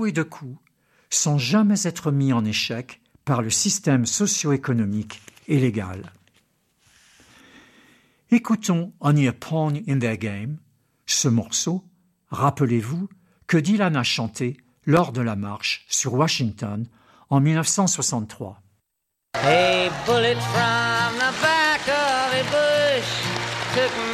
jouer de coups sans jamais être mis en échec par le système socio-économique et légal. Écoutons On a Pawn in Their Game, ce morceau, rappelez-vous, que Dylan a chanté lors de la marche sur Washington en 1963. A bullet from the back of a bush took